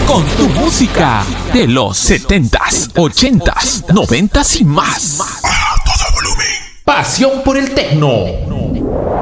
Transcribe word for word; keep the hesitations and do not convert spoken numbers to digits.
con tu música de los setentas, ochentas, noventas y más. A todo volumen. Pasión por el tecno.